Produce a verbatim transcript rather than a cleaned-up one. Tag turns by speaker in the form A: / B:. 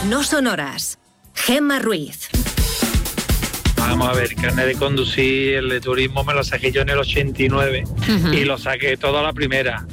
A: no sonoras. Gemma Ruiz.
B: Vamos a ver, carnet de conducir, el de turismo me lo saqué yo en el ochenta y nueve uh-huh. y lo saqué todo a la primera.